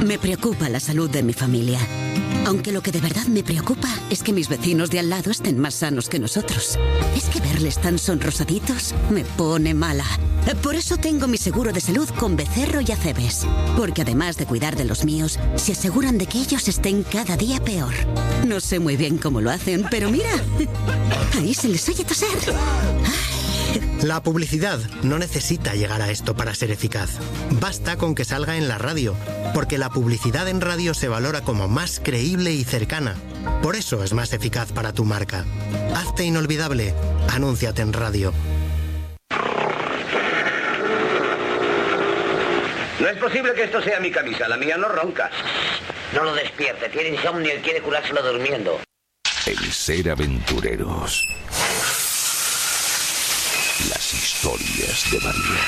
Me preocupa la salud de mi familia. Aunque lo que de verdad me preocupa es que mis vecinos de al lado estén más sanos que nosotros. Es que verles tan sonrosaditos me pone mala. Por eso tengo mi seguro de salud con Becerro y Acebes. Porque además de cuidar de los míos, se aseguran de que ellos estén cada día peor. No sé muy bien cómo lo hacen, pero mira, ahí se les oye toser. La publicidad no necesita llegar a esto para ser eficaz. Basta con que salga en la radio, porque la publicidad en radio se valora como más creíble y cercana. Por eso es más eficaz para tu marca. Hazte inolvidable. Anúnciate en radio. No es posible que esto sea mi camisa, la mía no ronca. No lo despierte, tiene insomnio y quiere curárselo durmiendo. El ser aventureros. Las historias de María.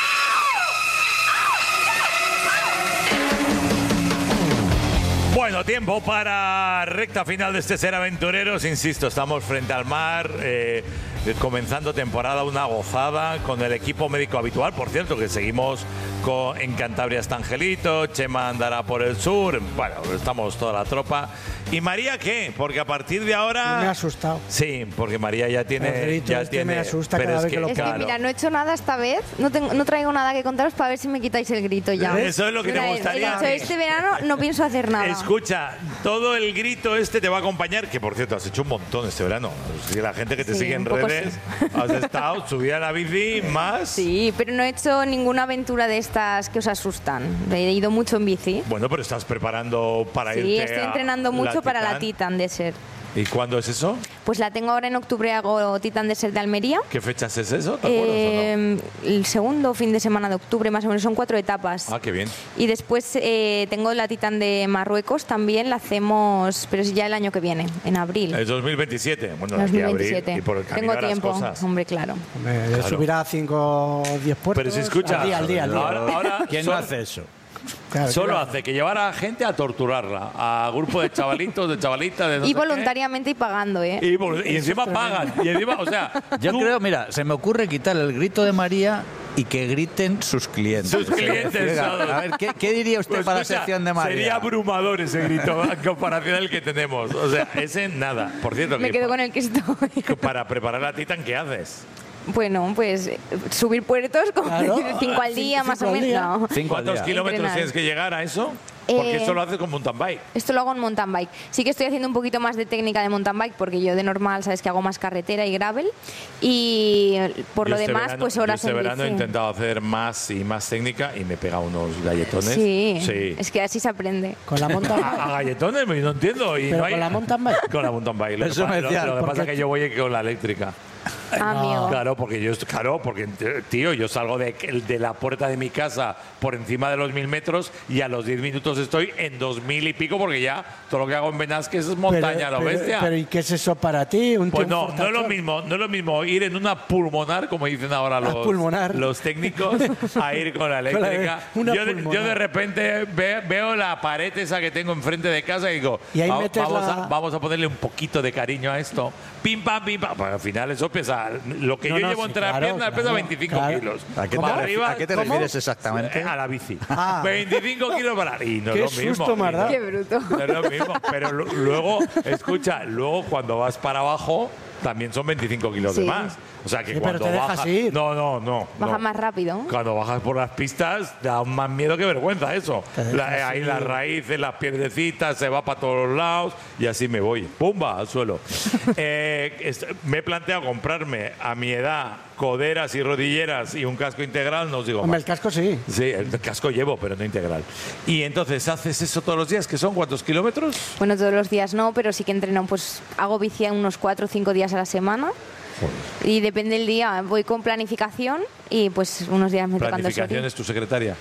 Bueno, tiempo para recta final de este Ser Aventureros. Insisto, estamos frente al mar, comenzando temporada, una gozada con el equipo médico habitual. Por cierto, que seguimos en Cantabria hasta Angelito, Chema andará por el sur. Bueno, estamos toda la tropa. ¿Y María qué? Porque a partir de ahora... Me ha asustado. Sí, porque María ya tiene... Me asusta cada vez que lo pongo. Mira, no he hecho nada esta vez. No traigo nada que contaros para ver si me quitáis el grito ya. Eso es lo que te gustaría. He dicho, este verano no pienso hacer nada. Escucha, todo el grito te va a acompañar, que por cierto has hecho un montón este verano. La gente que te sigue en redes, has estado, subida a la bici, más. Sí, pero no he hecho ninguna aventura de estas que os asustan. He ido mucho en bici. Bueno, pero estás preparando para irte. Sí, estoy entrenando mucho para la Titan Desert. ¿Y cuándo es eso? Pues la tengo ahora en octubre, hago Titan Desert de Almería. ¿Qué fechas es eso? ¿Te acuerdas o no? El segundo fin de semana de octubre, más o menos, son 4 etapas. Ah, qué bien. Y después tengo la Titan de Marruecos, también la hacemos, pero es ya el año que viene, en abril. Es 2027. Bueno, 2027. Abril, y por el camino tengo tiempo, cosas. hombre, claro. Claro. Subirá 5 o 10 puertos. Pero si escucha, al día. Ahora, ¿quién no hace eso? Claro, solo hace que llevar a gente a torturarla, a grupo de chavalitos, de chavalitas, de no y sé voluntariamente y pagando, ¿eh? Y encima pagan. Y encima, o sea, yo creo, mira, se me ocurre quitar el grito de María y que griten sus clientes. Sus clientes. A ver, ¿qué diría usted pues para escucha, la sección de María? Sería abrumador ese grito en comparación al que tenemos. O sea, ese nada. Por cierto, me quedo con el que estoy. Para preparar la Titan, ¿qué haces? Bueno, pues subir puertos, como 5 al día, más o menos. No. ¿Cuántos kilómetros tienes que llegar a eso? Porque esto lo haces con mountain bike. Esto lo hago en mountain bike. Sí que estoy haciendo un poquito más de técnica de mountain bike, porque yo de normal, sabes que hago más carretera y gravel. Y por lo demás, verano, pues horas en bici. Este verano he intentado hacer más y más técnica y me he pegado unos galletones. Sí. Es que así se aprende. Con la mountain bike. A galletones, no entiendo. Y ¿Pero no hay... con la mountain bike? Con la mountain bike. Lo que pasa es que yo voy con la eléctrica. Amigo. Claro, porque tío, yo salgo de la puerta de mi casa por encima de los 1000 metros y a los 10 minutos estoy en 2000 y pico, porque ya todo lo que hago en Benasques es montaña, lo bestia. Pero ¿y qué es eso para ti? Pues no es lo mismo ir en una pulmonar, como dicen ahora los técnicos, a ir con la eléctrica. Yo de repente veo la pared esa que tengo enfrente de casa y digo, vamos a ponerle un poquito de cariño a esto. Pim, pam, pim, pam. Pues al final eso pesa. Lo que yo llevo entre las piernas pesa 25 kilos. ¿A qué te refieres exactamente? A la bici. 25 kilos para... Y no es lo mismo. Susto, qué bruto. No es lo mismo. Pero luego, escucha, cuando vas para abajo, también son 25 kilos de más. O sea que cuando bajas... No. Baja más rápido. Cuando bajas por las pistas, da más miedo que vergüenza eso. Ahí las raíces, las piedrecitas, se va para todos los lados y así me voy. ¡Pumba! Al suelo. Me he planteado comprarme a mi edad coderas y rodilleras y un casco integral, no os digo más. El casco sí. Sí, el casco llevo, pero no integral. Y entonces, ¿haces eso todos los días? ¿Que son cuántos kilómetros? Bueno, todos los días no, pero sí que entreno. Pues hago bici unos 4 o 5 días a la semana. Y depende del día, voy con planificación y pues unos días me tocan 2 horas. ¿Planificación es tu secretaria?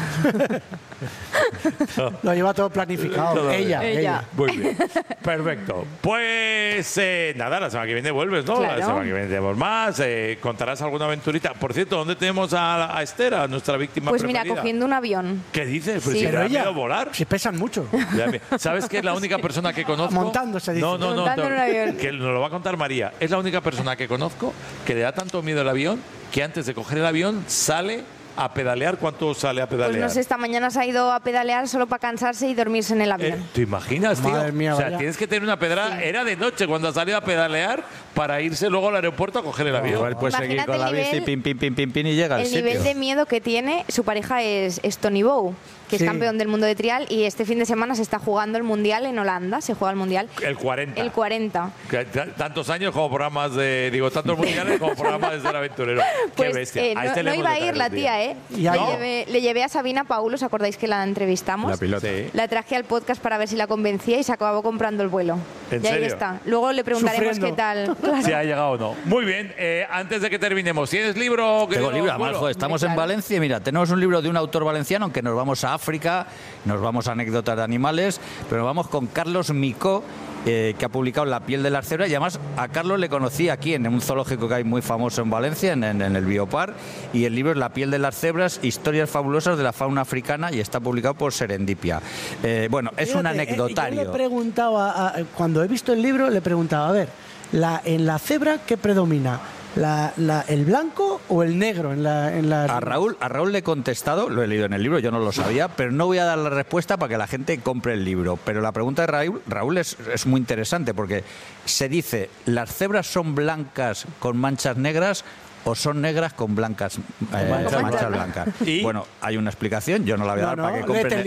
Lo lleva todo planificado. Ella. Muy bien. Perfecto. Pues nada, la semana que viene vuelves, ¿no? Claro. La semana que viene tenemos más. ¿Contarás alguna aventurita? Por cierto, ¿dónde tenemos a Esther, a nuestra víctima Pues preferida? mira, cogiendo un avión. ¿Qué dices? Sí. Si Pero te da ella, miedo volar. si pesan mucho. ¿Sabes que es la única persona que conozco? Montándose, dice. Montando en un avión. Que nos lo va a contar María. Es la única persona que conozco que le da tanto miedo el avión que antes de coger el avión sale a pedalear? ¿Cuánto sale a pedalear? Pues no sé, esta mañana se ha ido a pedalear solo para cansarse y dormirse en el avión. ¿Te imaginas, tío? Madre mía, o sea, vaya. tienes que tener una pedrada. Sí. Era de noche cuando ha salido a pedalear para irse luego al aeropuerto a coger el avión. Igual puedes seguir con la bici, pim, pim, pim, pim, pim, y llega al sitio. El nivel de miedo que tiene, su pareja es Tony Bow, que es campeón del mundo de trial, y este fin de semana se está jugando el Mundial en Holanda, se juega el Mundial. El 40. El 40. Tantos años como programas de... Digo, tantos mundiales como programas de Ser Aventurero. Pues, qué bestia. No iba a ir la tía, ¿eh? Le llevé a Sabina Paulo, ¿os acordáis que la entrevistamos? La pilota. Sí. La traje al podcast para ver si la convencía y se acabó comprando el vuelo. ¿En y ahí serio? está. Luego le preguntaremos Sufriendo. qué tal. Claro. Si ha llegado o no. Muy bien, antes de que terminemos, ¿tienes libro? Tengo libro, además, joder, estamos en Valencia y mira, tenemos un libro de un autor valenciano que nos vamos a África, nos vamos a anécdotas de animales, pero nos vamos con Carlos Micó, que ha publicado La piel de las cebras, y además a Carlos le conocí aquí en un zoológico que hay muy famoso en Valencia, en el Biopar, y el libro es La piel de las cebras, historias fabulosas de la fauna africana, y está publicado por Serendipia. Bueno, es un anecdotario. Yo le preguntaba, cuando he visto el libro, le preguntaba, a ver, en la cebra, ¿qué predomina? ¿El blanco o el negro en la... A Raúl le he contestado, lo he leído en el libro, yo no lo sabía, pero no voy a dar la respuesta para que la gente compre el libro. Pero la pregunta de Raúl es muy interesante, porque se dice, ¿las cebras son blancas con manchas negras o son negras con manchas blancas? ¿Y? Bueno, hay una explicación, yo no la voy a dar para que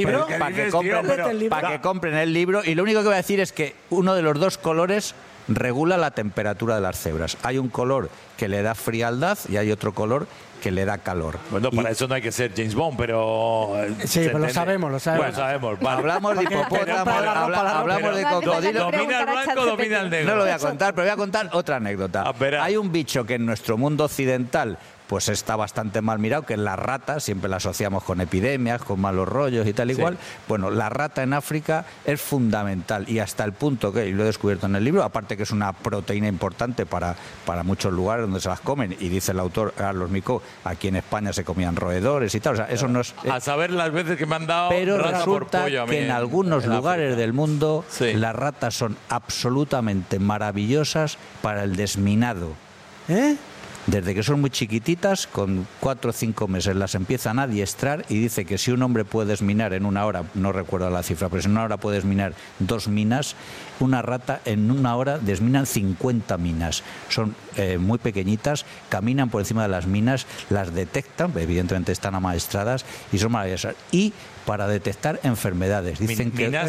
compren el libro, y lo único que voy a decir es que uno de los dos colores regula la temperatura de las cebras. Hay un color que le da frialdad y hay otro color que le da calor. Bueno, para eso no hay que ser James Bond, pero... Sí, pero lo sabemos. Bueno, sabemos. Vale. Hablamos de hipopótamo, hablamos de cocodrilo. Domina el blanco, domina el negro. No lo voy a contar, pero voy a contar otra anécdota. Hay un bicho que en nuestro mundo occidental pues está bastante mal mirado, que es la rata, siempre la asociamos con epidemias, con malos rollos y tal y cual. Bueno, la rata en África es fundamental, y hasta el punto que, y lo he descubierto en el libro, aparte que es una proteína importante para muchos lugares donde se las comen, y dice el autor Carlos Micó, aquí en España se comían roedores y tal, o sea, eso no es... A saber las veces que me han dado pero rata resulta por pollo a mí que en algunos lugares África del mundo las ratas son absolutamente maravillosas para el desminado. Desde que son muy chiquititas, con 4 o 5 meses las empiezan a adiestrar, y dice que si un hombre puede desminar en una hora, no recuerdo la cifra, pero si en una hora puede desminar 2 minas, una rata en una hora desminan 50 minas. Son muy pequeñitas, caminan por encima de las minas, las detectan, evidentemente están amaestradas y son maravillosas. Y para detectar enfermedades. Dicen que minas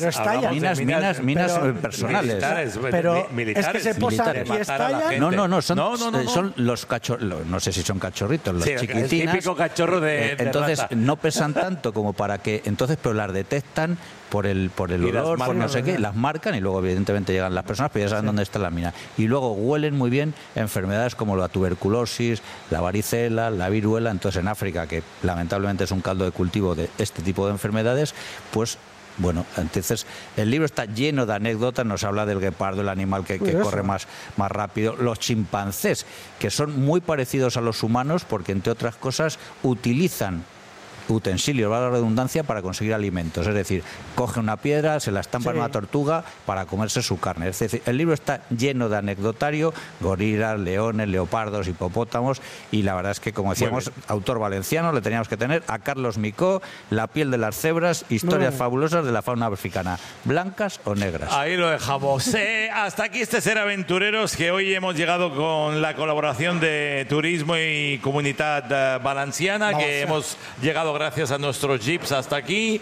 personales. Pero militares. Es que se posan y estallan. No, son los cachorros, no sé si son cachorritos, los chiquitinas. El típico cachorro de entonces rata. no pesan tanto como para que, entonces, pero las detectan por el olor, por no sé qué, las marcan, y luego evidentemente llegan las personas, pero ya saben dónde está la mina. Y luego huelen muy bien enfermedades como la tuberculosis, la varicela, la viruela. Entonces en África, que lamentablemente es un caldo de cultivo de este tipo de enfermedades, pues bueno, entonces el libro está lleno de anécdotas, nos habla del guepardo, el animal que corre más rápido, los chimpancés, que son muy parecidos a los humanos porque, entre otras cosas, utilizan utensilios, valga la redundancia, para conseguir alimentos. Es decir, coge una piedra, se la estampa en una tortuga para comerse su carne. Es decir, el libro está lleno de anecdotario, gorilas, leones, leopardos, hipopótamos, y la verdad es que, como decíamos, autor valenciano, le teníamos que tener a Carlos Micó, La piel de las cebras, historias fabulosas de la fauna africana, blancas o negras. Ahí lo dejamos. Hasta aquí este Ser Aventureros, que hoy hemos llegado con la colaboración de Turismo y Comunitat Valenciana, que hemos llegado gracias a nuestros jeeps hasta aquí.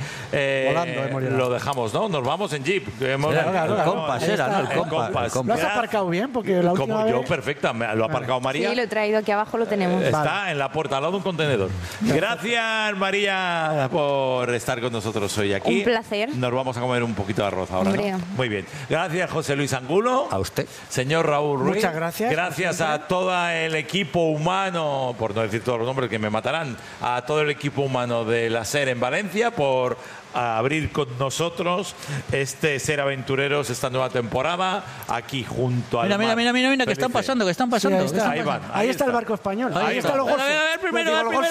Lo dejamos, ¿no? Nos vamos en jeep. El Compass era, ¿no? El Compass. ¿Lo has aparcado bien? Porque la última Como yo, vez... perfecta. Lo ha aparcado María. Sí, lo he traído aquí abajo, lo tenemos. Está en la puerta, al lado de un contenedor. Gracias, María, por estar con nosotros hoy aquí. Un placer. Nos vamos a comer un poquito de arroz ahora, ¿no? Muy bien. Gracias, José Luis Angulo. A usted. Señor Raúl Ruiz. Muchas gracias. Gracias a todo el equipo humano, por no decir todos los nombres que me matarán, a todo el equipo humano de la SER en Valencia por abrir con nosotros este Ser Aventureros, esta nueva temporada, aquí junto al mar. Mira, que están pasando. Sí, ahí van. Ahí está el barco español. Ahí está los golfos. Primero,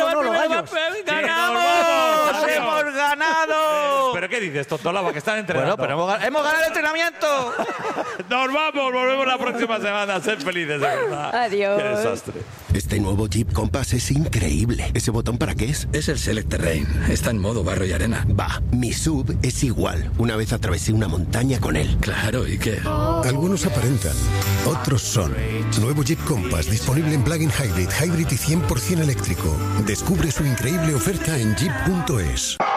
¡Ganamos! ¡Hemos ganado! ¿Pero qué dices, Tontolaba, que están entrenando? Bueno, pero hemos ganado el entrenamiento. Nos vamos, volvemos la próxima semana. Ser felices, de verdad. Adiós. Qué desastre. Este nuevo Jeep Compass es increíble. ¿Ese botón para qué es? Es el Select Terrain. Está en modo barro y arena. Va, mi SUV es igual. Una vez atravesé una montaña con él. Claro, ¿y qué? Algunos aparentan, otros son. Nuevo Jeep Compass disponible en plug-in hybrid y 100% eléctrico. Descubre su increíble oferta en jeep.es.